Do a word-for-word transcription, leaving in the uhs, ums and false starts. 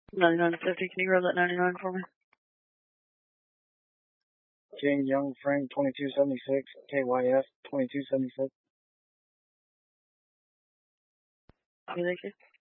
ninety-nine fifty, can you roll that ninety-nine for me? King Young Frank twenty-two seventy-six, K Y F twenty-two seventy-six. Okay, thank you.